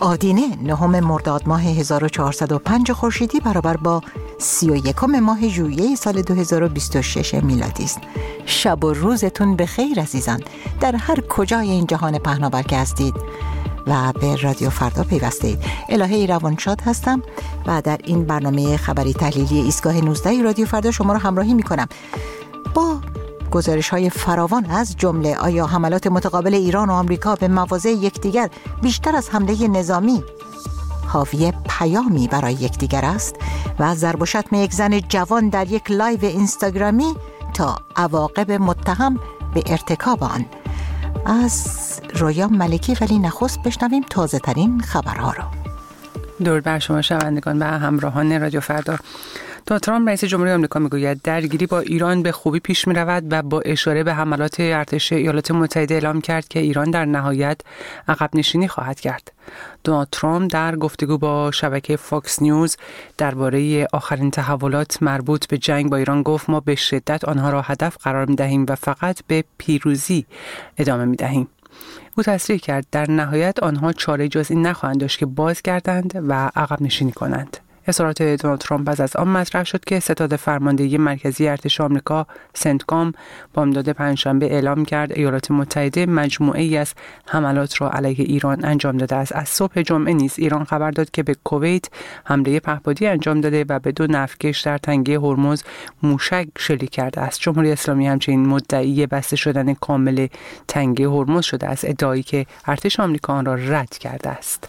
آدینه 9 مرداد ماه 1405 خورشیدی برابر با 31 ماه ژوئیه سال 2026 میلادی است. شب و روزتون بخیر عزیزان، در هر کجای این جهان پهناور که هستید و به رادیو فردا پیوسته اید. الهه روانشاد هستم و در این برنامه خبری تحلیلی ایستگاه 19 رادیو فردا شما رو همراهی میکنم با گزارش‌های فراوان، از جمله آیا حملات متقابل ایران و آمریکا به مواضع یکدیگر بیشتر از حمله نظامی حاوی پیامی برای یکدیگر است و ضرب و شتم یک زن جوان در یک لایو اینستاگرامی تا عواقب متهم به ارتکاب آن. از رویا ملکی ولی نخست بشنویم تازه ترین خبرها را. درود بر شما شنوندگان و همراهان رادیو فردا. دونالد ترامپ رئیس جمهوری آمریکا میگوید درگیری با ایران به خوبی پیش می‌رود و با اشاره به حملات ارتش ایالات متحده اعلام کرد که ایران در نهایت عقب نشینی خواهد کرد. دونالد ترامپ در گفتگو با شبکه فاکس نیوز درباره آخرین تحولات مربوط به جنگ با ایران گفت ما به شدت آنها را هدف قرار می‌دهیم و فقط به پیروزی ادامه می‌دهیم. او تصریح کرد در نهایت آنها چاره جز این نخواهند داشت که بازگردند و عقب نشینی کنند. اظهارات دونالد ترامپ پس از آن مطرح شد که ستاد فرماندهی مرکزی ارتش آمریکا سنتکام بامداد پنجشنبه اعلام کرد ایالات متحده مجموعه‌ای از حملات را علیه ایران انجام داده است. از صبح جمعه نیز ایران خبر داد که به کویت حمله پهپادی انجام داده و به 2 نفتکش در تنگه هرمز موشک شلیک کرده است. جمهوری اسلامی همچنین مدعی بسته شدن کامل تنگه هرمز شده است، ادعایی که ارتش آمریکا آن را رد کرده است.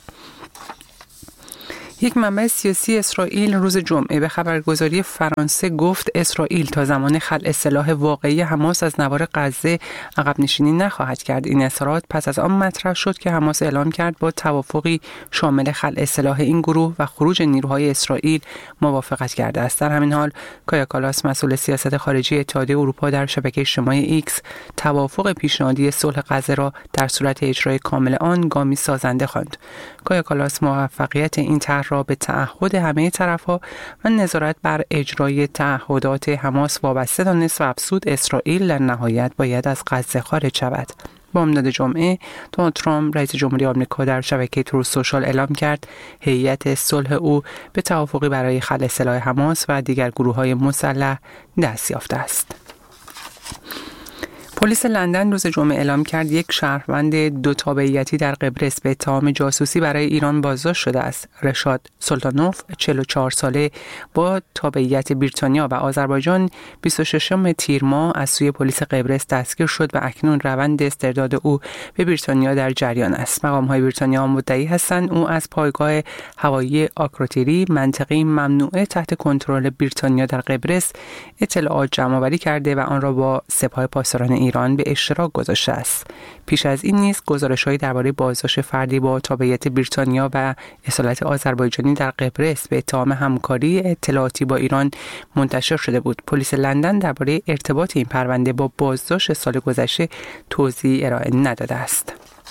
یک منبع سیاسی اسرائیل روز جمعه به خبرگزاری فرانسه گفت اسرائیل تا زمان خلع سلاح واقعی حماس از نوار غزه عقب نشینی نخواهد کرد. این اظهارات پس از آن مطرح شد که حماس اعلام کرد با توافقی شامل خلع سلاح این گروه و خروج نیروهای اسرائیل موافقت کرده است. در همین حال کایا کالاس مسئول سیاست خارجی اتحادیه اروپا در شبکه اجتماعی ایکس توافق پیشنهادی صلح غزه را در صورت اجرای کامل آن گامی سازنده خواند. کایا کالاس موفقیت این طرح را به تعهد همه طرف‌ها و نظارت بر اجرای تعهدات حماس وابسته دانست و افزود اسرائیل در نهایت باید از غزه خارج شود. بامداد جمعه دونالد ترامپ رئیس جمهوری آمریکا در شبکه تروث سوشال اعلام کرد هیئت صلح او به توافقی برای خلع سلاح حماس و دیگر گروه‌های مسلح دست یافته است. پلیس لندن روز جمعه اعلام کرد یک شهروند 2 تابعیتی در قبرس به اتهام جاسوسی برای ایران بازداشت شده است. رشاد سلطانوف 44 ساله با تابعیت بریتانیا و آذربایجان 26 تیر ماه از سوی پلیس قبرس دستگیر شد و اکنون روند استرداد او به بریتانیا در جریان است. مقام‌های بریتانیا مدعی هستند او از پایگاه هوایی آکروتیری، منطقه‌ای ممنوعه تحت کنترل بریتانیا در قبرس، اطلاعات جمع‌آوری کرده و آن را با سپاه پاسداران ایران به اشتراک گذاشته است. پیش از این نیز گزارش‌هایی درباره بازداشت فردی با تابعیت بریتانیا و اصالت آذربایجانی در قبرس به اتهام همکاری اطلاعاتی با ایران منتشر شده بود. پلیس لندن درباره ارتباط این پرونده با بازداشت سال گذشته توضیح ارائه نداده است.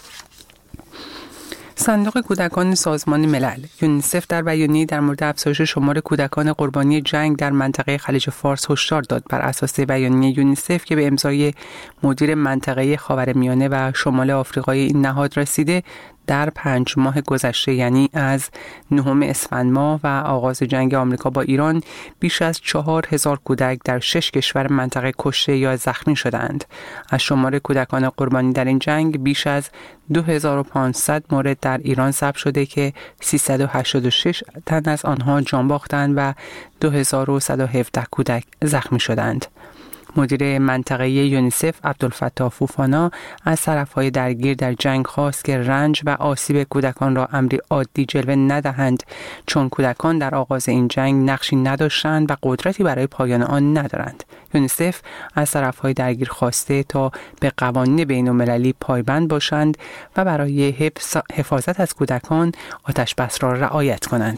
صندوق کودکان سازمان ملل یونیسف در بیانیه‌ای در مورد افزایش شمار کودکان قربانی جنگ در منطقه خلیج فارس هشدار داد. بر اساس بیانیه یونیسف که به امضای مدیر منطقه خاورمیانه و شمال آفریقای این نهاد رسیده، در 5 ماه گذشته یعنی از 9 اسفند ماه و آغاز جنگ آمریکا با ایران بیش از 4000 کودک در 6 کشور منطقه کشته یا زخمی شدند. از شمار کودکان قربانی در این جنگ بیش از 2500 مورد در ایران ثبت شده که 386 تن از آنها جان باختند و 2117 کودک زخمی شدند. مدیر منطقه یونیسف عبدالفتاح فوفانا از طرف‌های درگیر در جنگ خواست که رنج و آسیب کودکان را امری عادی جلوه ندهند، چون کودکان در آغاز این جنگ نقشی نداشتند و قدرتی برای پایان آن ندارند. یونیسف از طرف‌های درگیر خواسته تا به قوانین بین‌المللی پایبند باشند و برای حفاظت از کودکان آتش‌بس را رعایت کنند.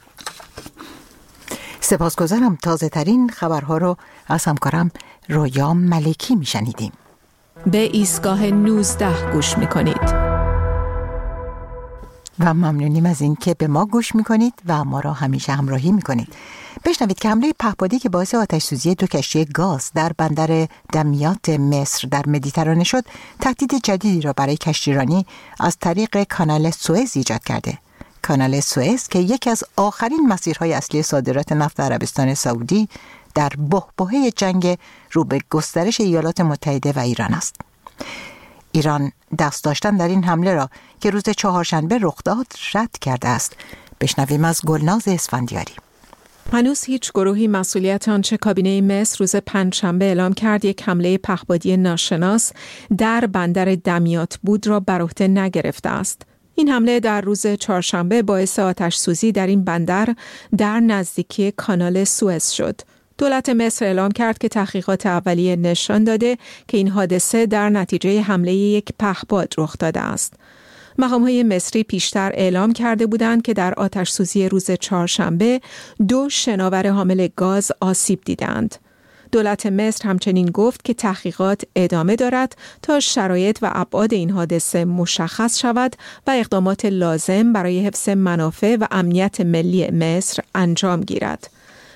سپاسگزارم. تازه ترین خبرها رو از همکارم رویا ملکی میشنیدیم. به ایستگاه 19 گوش میکنید و ممنونیم از این که به ما گوش میکنید و ما را همیشه همراهی میکنید. بشنوید که حمله پهپادی که باعث آتش‌سوزی 2 کشتی گاز در بندر دمیات مصر در مدیترانه شد، تهدید جدیدی را برای کشتیرانی از طریق کانال سوئز ایجاد کرده. کانال سوئز که یکی از آخرین مسیرهای اصلی صادرات نفت عربستان سعودی در بحبوحه جنگ رو به گسترش ایالات متحده و ایران است. ایران دست داشتن در این حمله را که روز چهارشنبه رخ داد رد کرده است. بشنویم از گلناز اسفندیاری. هنوز هیچ گروهی مسئولیت آنچه کابینه مصر روز پنجشنبه اعلام کرد یک حمله پهپادی ناشناس در بندر دمیات بود را بر عهده نگرفته است. این حمله در روز چهارشنبه باعث آتش سوزی در این بندر در نزدیکی کانال سوئز شد. دولت مصر اعلام کرد که تحقیقات اولیه نشان داده که این حادثه در نتیجه حمله یک پهپاد رخ داده است. مقام‌های مصری پیشتر اعلام کرده بودند که در آتش سوزی روز چهارشنبه 2 شناور حامل گاز آسیب دیدند. دولت مصر همچنین گفت که تحقیقات ادامه دارد تا شرایط و ابعاد این حادثه مشخص شود و اقدامات لازم برای حفظ منافع و امنیت ملی مصر انجام گیرد.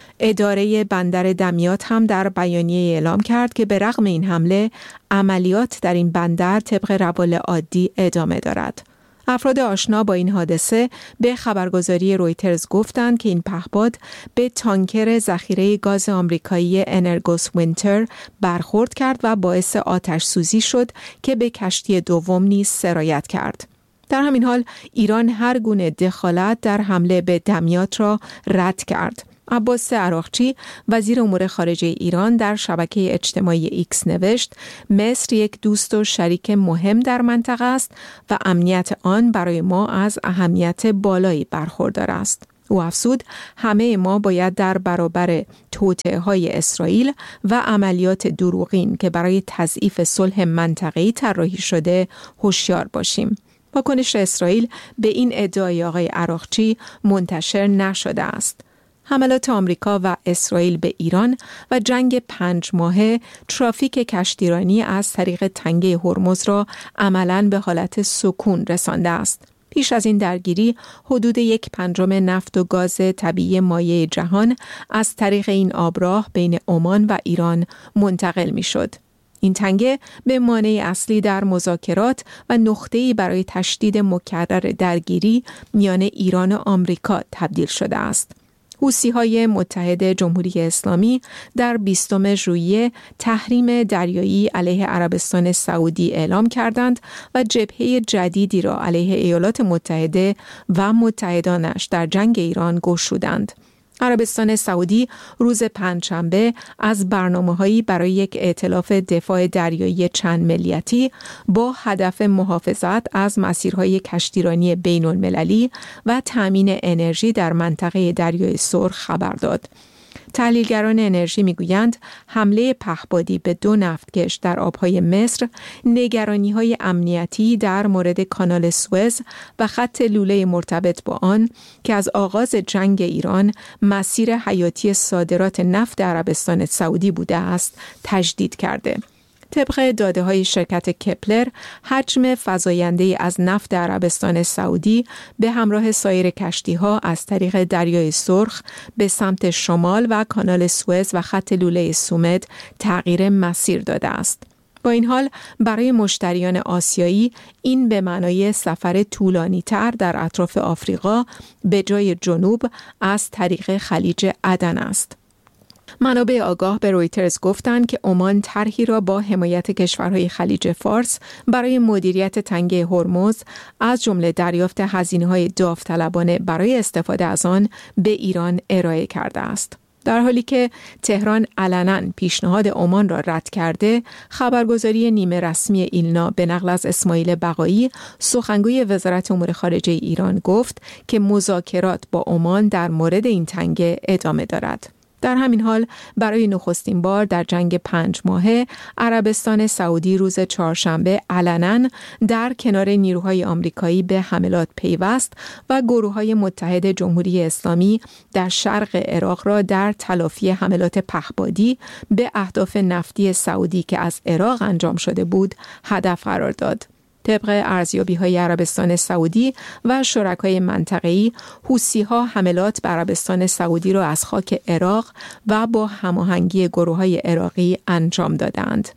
اداره بندر دمیات هم در بیانیه اعلام کرد که به رغم این حمله عملیات در این بندر طبق روال عادی ادامه دارد. افراد آشنا با این حادثه به خبرگزاری رویترز گفتند که این پهپاد به تانکر ذخیره گاز آمریکایی انرگوس وینتر برخورد کرد و باعث آتش سوزی شد که به کشتی دوم نیز سرایت کرد. در همین حال ایران هر گونه دخالت در حمله به دمیات را رد کرد. عباس عراقچی وزیر امور خارجه ایران در شبکه اجتماعی ایکس نوشت مصر یک دوست و شریک مهم در منطقه است و امنیت آن برای ما از اهمیت بالایی برخوردار است. او افزود همه ما باید در برابر توطئه‌های اسرائیل و عملیات دروغین که برای تضعیف صلح منطقه‌ای طراحی شده هوشیار باشیم. واکنش اسرائیل به این ادعای آقای عراقچی منتشر نشده است. حملات آمریکا و اسرائیل به ایران و جنگ 5 ماهه ترافیک کشتیرانی از طریق تنگه هرمز را عملاً به حالت سکون رسانده است. پیش از این درگیری حدود 1/5 نفت و گاز طبیعی مایع جهان از طریق این آبراه بین عمان و ایران منتقل می شد. این تنگه به مانع اصلی در مذاکرات و نقطه‌ای برای تشدید مکرر درگیری میان ایران و آمریکا تبدیل شده است. حوثی‌های متحد جمهوری اسلامی در 20 ژوئیه تحریم دریایی علیه عربستان سعودی اعلام کردند و جبهه جدیدی را علیه ایالات متحده و متحدانش در جنگ ایران گشودند. عربستان سعودی روز پنجشنبه از برنامه‌هایی برای یک ائتلاف دفاع دریایی چند ملیتی با هدف محافظت از مسیرهای کشتیرانی بین‌المللی و تأمین انرژی در منطقه دریای سرخ خبر داد. تحلیلگران انرژی میگویند حمله پهپادی به 2 نفتکش در آبهای مصر نگرانی‌های امنیتی در مورد کانال سوئز و خط لوله مرتبط با آن که از آغاز جنگ ایران مسیر حیاتی صادرات نفت عربستان سعودی بوده است تجدید کرده. طبق داده‌های شرکت کپلر، حجم فزاینده‌ای از نفت عربستان سعودی به همراه سایر کشتی‌ها از طریق دریای سرخ به سمت شمال و کانال سوئز و خط لوله سومد تغییر مسیر داده است. با این حال برای مشتریان آسیایی این به معنای سفر طولانی‌تر در اطراف آفریقا به جای جنوب از طریق خلیج عدن است. منابع آگاه به رویترز گفتند که عمان طرحی را با حمایت کشورهای خلیج فارس برای مدیریت تنگه هرمز از جمله دریافت هزینه‌های داوطلبانه برای استفاده از آن به ایران ارائه کرده است. در حالی که تهران علناً پیشنهاد عمان را رد کرده، خبرگزاری نیمه رسمی ایلنا به نقل از اسماعیل بقایی، سخنگوی وزارت امور خارجه ایران گفت که مذاکرات با عمان در مورد این تنگه ادامه دارد. در همین حال برای نخستین بار در جنگ 5 ماهه عربستان سعودی روز چهارشنبه علناً در کنار نیروهای آمریکایی به حملات پیوست و گروه‌های متحد جمهوری اسلامی در شرق عراق را در تلافی حملات پهپادی به اهداف نفتی سعودی که از عراق انجام شده بود هدف قرار داد. طبق ارزیابی‌های عربستان سعودی و شرکای منطقه‌ای، حوثی‌ها حملات بر عربستان سعودی را از خاک عراق و با هماهنگی گروه‌های عراقی انجام دادند.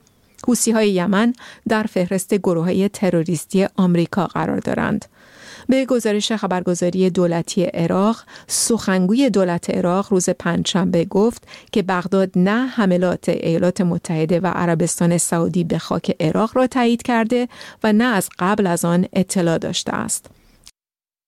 حوثی‌های یمن در فهرست گروه‌های تروریستی آمریکا قرار دارند. به گزارش خبرگزاری دولتی عراق، سخنگوی دولت عراق روز پنجشنبه گفت که بغداد نه حملات ایالات متحده و عربستان سعودی به خاک عراق را تایید کرده و نه از قبل از آن اطلاع داشته است.